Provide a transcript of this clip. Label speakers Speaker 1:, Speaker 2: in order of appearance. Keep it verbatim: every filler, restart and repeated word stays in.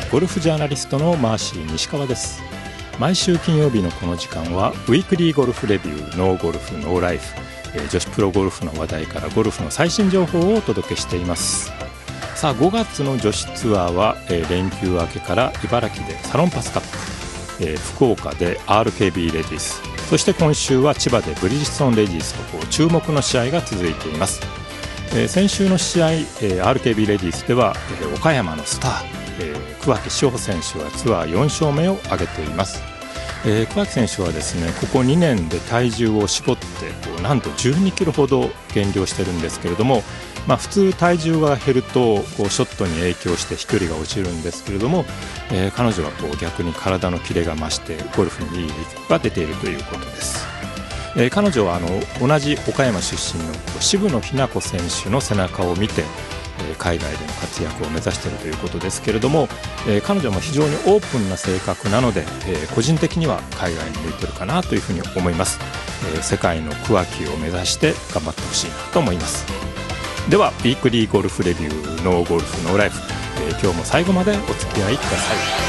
Speaker 1: ゴルフジャーナリストのマーシー西川です。毎週金曜日のこの時間はウィークリーゴルフレビューノーゴルフノーライフ、えー、女子プロゴルフの話題からゴルフの最新情報をお届けしています。さあごがつの女子ツアーは、えー、連休明けから茨城でサロンパスカップ、えー、福岡で アールケービー レディス、そして今週は千葉でブリヂストンレディスとこう注目の試合が続いています。えー、先週の試合、えー、アールケービー レディスでは、えー、岡山のスター、えー、桑木志帆選手はツアーよん勝目を挙げています。えー、桑木選手はですねここにねんで体重を絞ってこうなんとじゅうにキロほど減量してるんですけれども、まあ、普通体重が減るとこうショットに影響して飛距離が落ちるんですけれども、えー、彼女はこう逆に体のキレが増してゴルフにいいリズムが出ているということです。えー、彼女はあの同じ岡山出身の渋野日向子選手の背中を見て、えー、海外での活躍を目指しているということですけれども、えー、彼女も非常にオープンな性格なので、えー、個人的には海外に向いているかなというふうに思います。えー、世界の桑木を目指して頑張ってほしいなと思います。ではウィークリーゴルフレビューノーゴルフノーライフ、えー、今日も最後までお付き合いください。